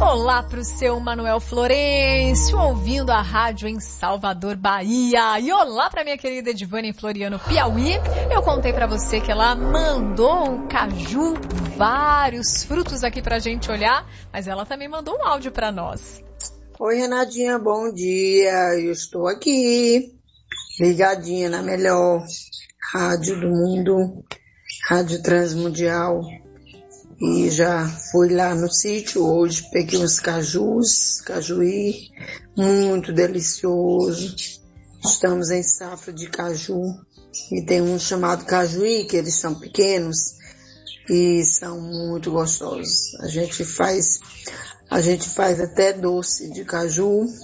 Olá pro seu Manuel Florencio, ouvindo a rádio em Salvador, Bahia. E olá pra minha querida Edivane em Floriano, Piauí. Eu contei pra você que ela mandou um caju, vários frutos aqui pra gente olhar, mas ela também mandou um áudio pra nós. Oi, Renatinha, bom dia. Eu estou aqui, ligadinha na melhor rádio do mundo, Rádio Transmundial. E já fui lá no sítio hoje, peguei uns cajuí, muito delicioso. Estamos em safra de caju e tem um chamado cajuí, que eles são pequenos e são muito gostosos. A gente faz até doce de caju